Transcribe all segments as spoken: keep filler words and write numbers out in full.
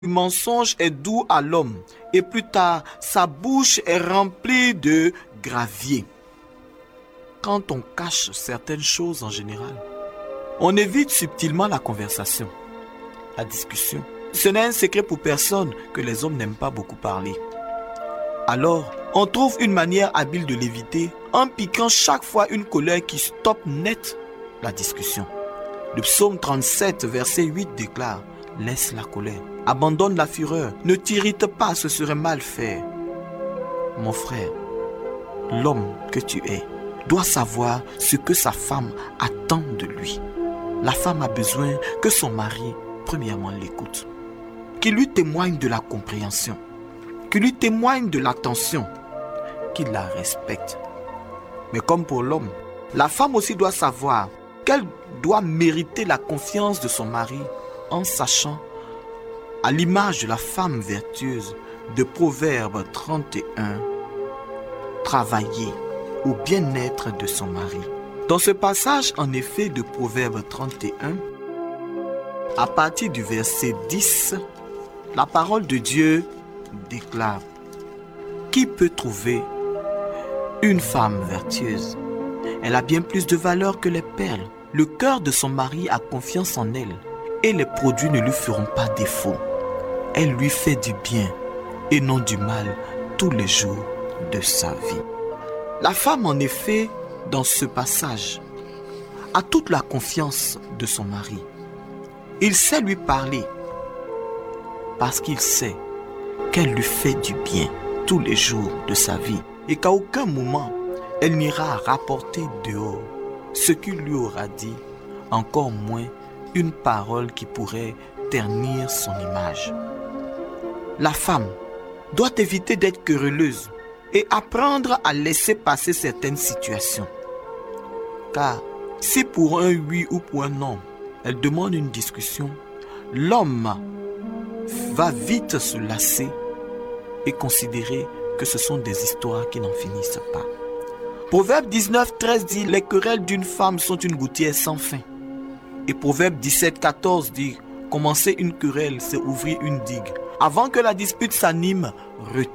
Le mensonge est doux à l'homme, et plus tard, sa bouche est remplie de gravier. Quand on cache certaines choses en général, on évite subtilement la conversation, la discussion. Ce n'est un secret pour personne que les hommes n'aiment pas beaucoup parler. Alors, on trouve une manière habile de l'éviter en piquant chaque fois une colère qui stoppe net la discussion. Le psaume trente-sept, verset huit déclare « Laisse la colère, abandonne la fureur, ne t'irrite pas, ce serait mal faire. » Mon frère, l'homme que tu es doit savoir ce que sa femme attend de lui. La femme a besoin que son mari, premièrement, l'écoute, qu'il lui témoigne de la compréhension, qu'il lui témoigne de l'attention, qu'il la respecte. Mais comme pour l'homme, la femme aussi doit savoir qu'elle doit mériter la confiance de son mari en sachant, à l'image de la femme vertueuse de Proverbe trente et un, travailler au bien-être de son mari. Dans ce passage, en effet, de Proverbe trente et un, à partir du verset dix, la parole de Dieu déclare « Qui peut trouver une femme vertueuse? Elle a bien plus de valeur que les perles. Le cœur de son mari a confiance en elle et les produits ne lui feront pas défaut. Elle lui fait du bien et non du mal tous les jours de sa vie. » La femme, en effet, dans ce passage, a toute la confiance de son mari. Il sait lui parler parce qu'il sait qu'elle lui fait du bien tous les jours de sa vie et qu'à aucun moment elle n'ira rapporter dehors ce qu'il lui aura dit, encore moins une parole qui pourrait ternir son image. La femme doit éviter d'être querelleuse et apprendre à laisser passer certaines situations. Car si pour un oui ou pour un non, elle demande une discussion, l'homme va vite se lasser et considérer que ce sont des histoires qui n'en finissent pas. Proverbe dix-neuf, treize dit « Les querelles d'une femme sont une gouttière sans fin ». Et Proverbe dix-sept, quatorze dit « Commencer une querelle, c'est ouvrir une digue. Avant que la dispute s'anime, retire-toi. »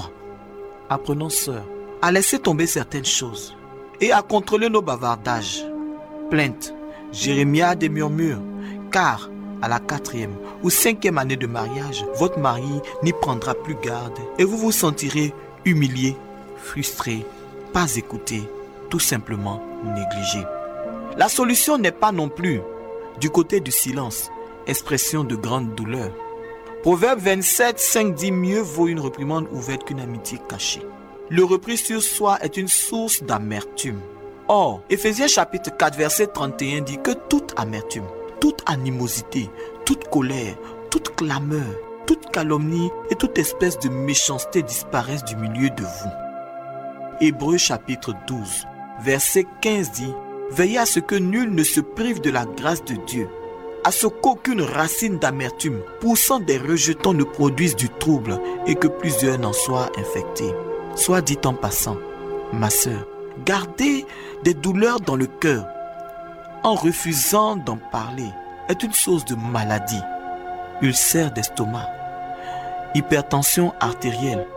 Apprenons, sœurs, à laisser tomber certaines choses et à contrôler nos bavardages, plaintes, jérémiades et murmures, car à la quatrième ou cinquième année de mariage, votre mari n'y prendra plus garde et vous vous sentirez humilié, frustré, pas écouté, tout simplement négligé. La solution n'est pas non plus du côté du silence, expression de grande douleur. Proverbe vingt-sept, cinq dit « Mieux vaut une réprimande ouverte qu'une amitié cachée. » Le repris sur soi est une source d'amertume. Or, Éphésiens chapitre quatre, verset trente et un dit que toute amertume, toute animosité, toute colère, toute clameur, toute calomnie et toute espèce de méchanceté disparaissent du milieu de vous. Hébreux chapitre douze, verset quinze dit « Veillez à ce que nul ne se prive de la grâce de Dieu, à ce qu'aucune racine d'amertume poussant des rejetons ne produise du trouble et que plusieurs n'en soient infectés. » Soit dit en passant, ma sœur, garder des douleurs dans le cœur en refusant d'en parler est une source de maladie, ulcère d'estomac, hypertension artérielle,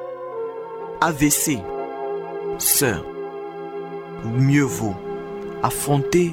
A V C. Sœur, mieux vaut affronter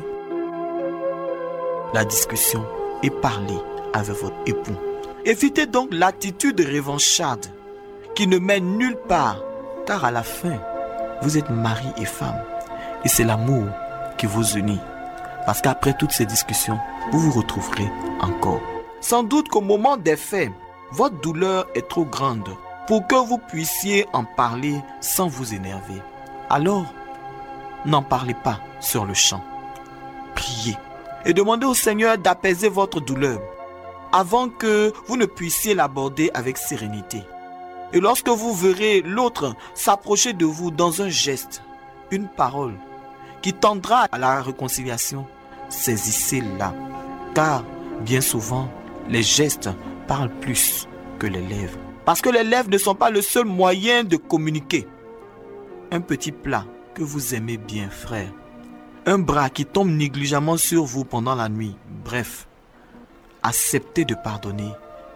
la discussion et parler avec votre époux. Évitez donc l'attitude revancharde qui ne mène nulle part, car à la fin, vous êtes mari et femme et c'est l'amour qui vous unit. Parce qu'après toutes ces discussions, vous vous retrouverez encore. Sans doute qu'au moment des faits, votre douleur est trop grande pour que vous puissiez en parler sans vous énerver. Alors, n'en parlez pas sur le champ. Priez et demandez au Seigneur d'apaiser votre douleur avant que vous ne puissiez l'aborder avec sérénité. Et lorsque vous verrez l'autre s'approcher de vous dans un geste, une parole qui tendra à la réconciliation, saisissez-la. Car bien souvent, les gestes parlent plus que les lèvres. Parce que les lèvres ne sont pas le seul moyen de communiquer. Un petit plat que vous aimez bien, frère. Un bras qui tombe négligemment sur vous pendant la nuit. Bref, acceptez de pardonner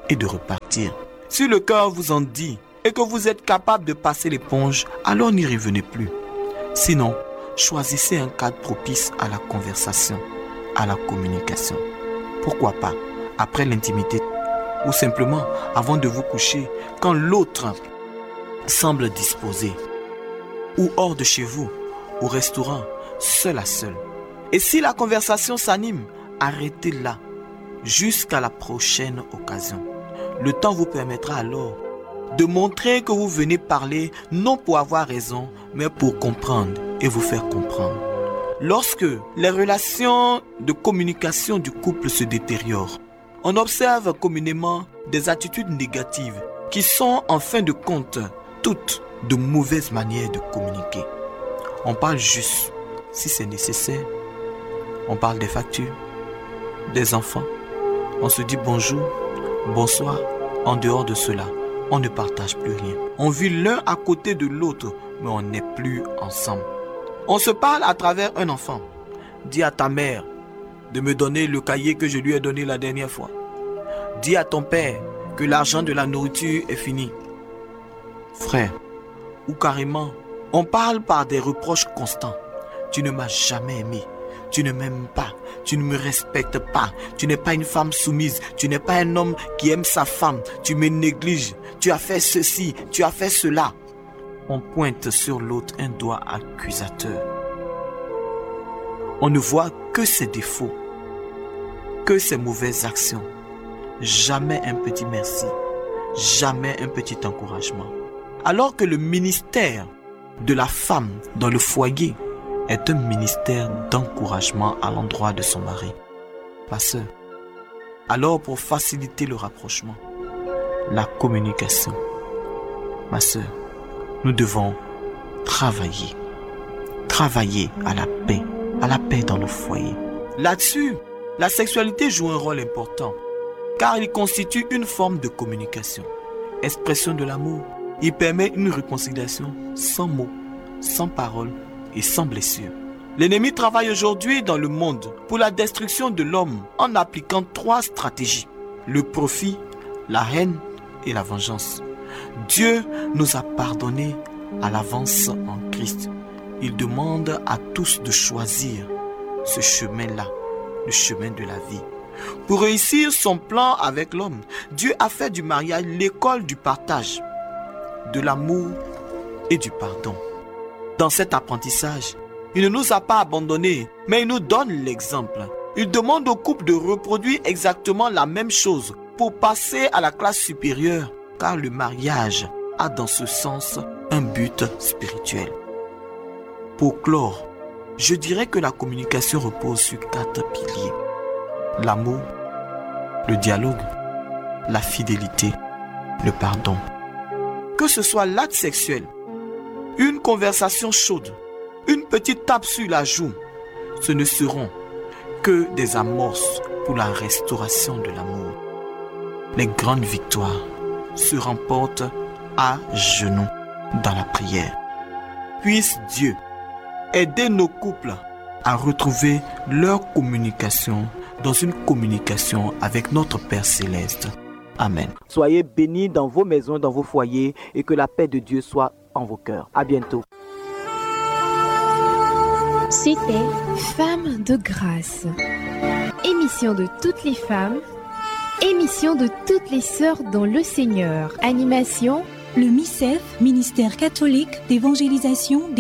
et de repartir. Si le cœur vous en dit et que vous êtes capable de passer l'éponge, alors n'y revenez plus. Sinon, choisissez un cadre propice à la conversation, à la communication. Pourquoi pas après l'intimité ou simplement avant de vous coucher quand l'autre semble disposé, ou hors de chez vous, au restaurant, seul à seul. Et si la conversation s'anime, arrêtez là jusqu'à la prochaine occasion. Le temps vous permettra alors de montrer que vous venez parler non pour avoir raison, mais pour comprendre et vous faire comprendre. Lorsque les relations de communication du couple se détériorent, on observe communément des attitudes négatives qui sont en fin de compte toutes de mauvaises manières de communiquer. On parle juste si c'est nécessaire. On parle des factures, des enfants. On se dit bonjour, bonsoir. En dehors de cela, on ne partage plus rien. On vit l'un à côté de l'autre, mais on n'est plus ensemble. On se parle à travers un enfant. Dis à ta mère de me donner le cahier que je lui ai donné la dernière fois. Dis à ton père que l'argent de la nourriture est fini. Frère, ou carrément, on parle par des reproches constants. Tu ne m'as jamais aimé. Tu ne m'aimes pas, tu ne me respectes pas, tu n'es pas une femme soumise, tu n'es pas un homme qui aime sa femme, tu me négliges, tu as fait ceci, tu as fait cela. On pointe sur l'autre un doigt accusateur. On ne voit que ses défauts, que ses mauvaises actions. Jamais un petit merci, jamais un petit encouragement. Alors que le ministère de la femme dans le foyer est un ministère d'encouragement à l'endroit de son mari. Ma sœur, alors pour faciliter le rapprochement, la communication, ma sœur, nous devons travailler, travailler à la paix, à la paix dans le foyer. Là-dessus, la sexualité joue un rôle important, car il constitue une forme de communication, expression de l'amour. Il permet une réconciliation sans mots, sans paroles, et sans blessure. L'ennemi travaille aujourd'hui dans le monde pour la destruction de l'homme en appliquant trois stratégies: le profit, la haine et la vengeance. Dieu nous a pardonné à l'avance en Christ. Il demande à tous de choisir ce chemin-là, le chemin de la vie. Pour réussir son plan avec l'homme, Dieu a fait du mariage l'école du partage, de l'amour et du pardon. Dans cet apprentissage, il ne nous a pas abandonnés, mais il nous donne l'exemple. Il demande au couple de reproduire exactement la même chose pour passer à la classe supérieure, car le mariage a dans ce sens un but spirituel. Pour clore, je dirais que la communication repose sur quatre piliers: l'amour, le dialogue, la fidélité, le pardon. Que ce soit l'acte sexuel, une conversation chaude, une petite tape sur la joue, ce ne seront que des amorces pour la restauration de l'amour. Les grandes victoires se remportent à genoux dans la prière. Puisse Dieu aider nos couples à retrouver leur communication dans une communication avec notre Père Céleste. Amen. Soyez bénis dans vos maisons, dans vos foyers, et que la paix de Dieu soit en vos cœurs. À bientôt. C'était Femmes de grâce. Émission de toutes les femmes, émission de toutes les sœurs dans le Seigneur. Animation, le M I C E F, Ministère catholique d'évangélisation des